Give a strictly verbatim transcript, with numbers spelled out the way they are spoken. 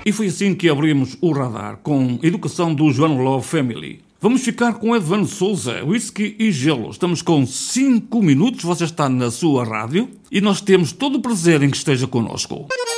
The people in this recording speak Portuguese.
E foi assim que abrimos o radar com Educação do João Love Family. Vamos ficar com Edvano Souza, whisky e gelo. Estamos com cinco minutos, você está na sua rádio e nós temos todo o prazer em que esteja connosco.